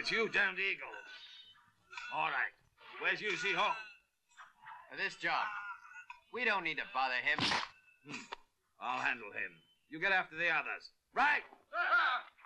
It's you, damned eagle. All right. Where's UC Hall? For this job. We don't need to bother him. I'll handle him. You get after the others. Right!